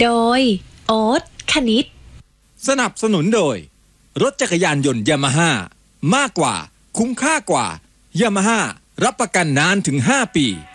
โดยโอ๊ตคณิตสนับสนุนโดยรถจักรยานยนต์ยามาฮ่ามากกว่าคุ้มค่ากว่ายามาฮ่ารับประกันนานถึง5 ปี